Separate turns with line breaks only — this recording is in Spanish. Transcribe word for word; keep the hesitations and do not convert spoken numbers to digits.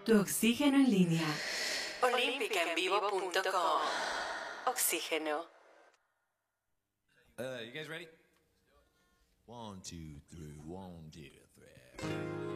Tu oxígeno en línea. olímpica en vivo punto com. Oxígeno.
Uh, you guys ready? One, two, three, one, two, three.